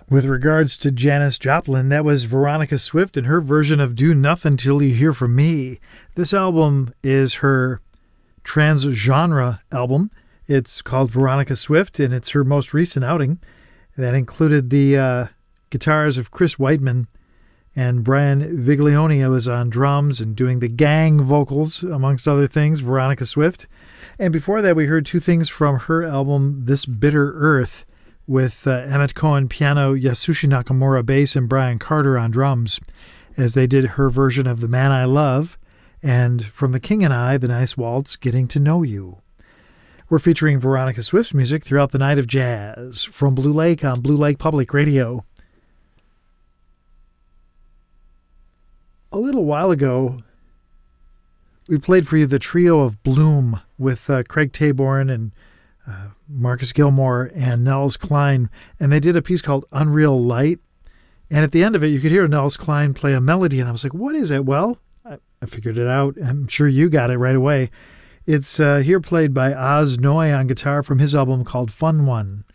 With regards to Janis Joplin, that was Veronica Swift and her version of Do Nothing Till You Hear From Me. This album is her trans-genre album. It's called Veronica Swift, and it's her most recent outing. That included the guitars of Chris Whiteman, and Brian Viglione was on drums and doing the gang vocals, amongst other things, Veronica Swift. And before that, we heard two things from her album, This Bitter Earth, with Emmett Cohen piano, Yasushi Nakamura bass, and Brian Carter on drums, as they did her version of The Man I Love, and from The King and I, the nice waltz, Getting to Know You. We're featuring Veronica Swift's music throughout the night of jazz from Blue Lake on Blue Lake Public Radio. A little while ago, we played for you the trio of Bloom with Craig Taborn and Marcus Gilmore and Nels Cline, and they did a piece called Unreal Light. And at the end of it, you could hear Nels Cline play a melody, and I was like, what is it? Well, I figured it out. I'm sure you got it right away. It's here played by Oz Noy on guitar from his album called Fun One.